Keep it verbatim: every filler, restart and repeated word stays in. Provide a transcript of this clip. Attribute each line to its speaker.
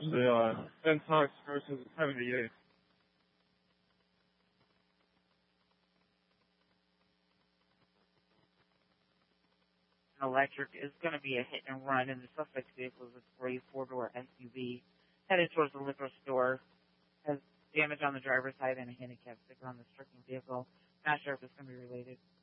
Speaker 1: the uh, Ventox versus seventy-eight.
Speaker 2: An electric is going to be a hit and run, and the suspect's vehicle is a gray four-door S U V headed towards the liquor store. Has damage on the driver's side and a handicap sticker on the stricken vehicle. Not sure if it's going to be related.